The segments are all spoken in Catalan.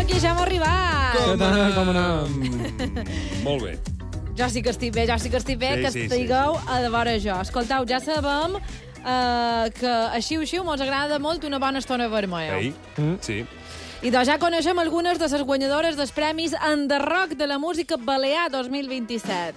aquí ja hem arribat. Com anem? Molt bé. Jo sí que estic bé, que estigueu a de vora jo. Escoltau, ja sabem que així mos agrada molt una bona estona vermella. Ei, sí. I doncs ja coneixem algunes de les guanyadores dels premis en The Rock de la música balear 2027.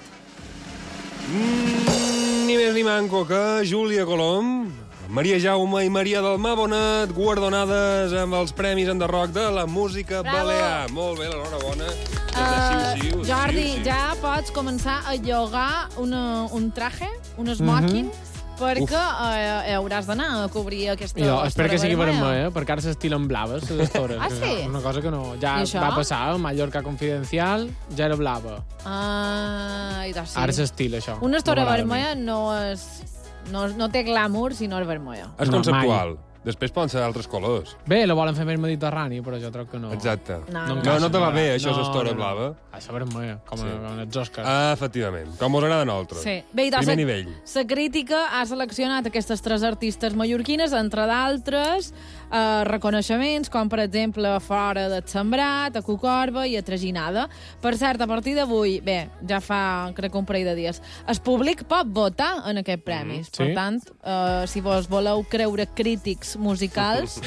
Ni més ni manco que Júlia Colom, Maria Jaume i Maria Dalmà Bonet, guardonades amb els premis en The Rock de la música balear. Molt bé, l'enhorabona. Jordi, ja pots començar a llogar un traje, un smoking, perquè hauràs d'anar a cobrir aquesta... Jo espero que sigui vermella, perquè ara s'estilen blaves, les estores. Ah, sí? Una cosa que no... Ja va passar, a Mallorca Confidencial ja era blava. Ah, i doncs sí. Ara s'estila, això. Una estora vermella no té glamour si no és vermella. És conceptual. Després poden ser d'altres colors. Bé, la volen fer més mediterrani, però jo crec que no. Exacte. No te va bé, això és estora blava. Això vermella, com en els Oscars. Efectivament, com us agrada a nosaltres. Sí. Bé, doncs, primer nivell. La crítica ha seleccionat aquestes 3 artistes mallorquines, entre d'altres reconeixements, com per exemple Fora del Sembrat, a Cucorba i a Traginada. Per cert, a partir d'avui, bé, ja fa crec un parell de dies, el públic pot votar en aquests premis. Per tant, si vos voleu creure crítics musicals,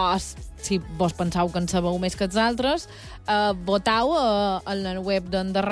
si vos penseu que en sabeu més que els altres, votau a la web d'en The Rock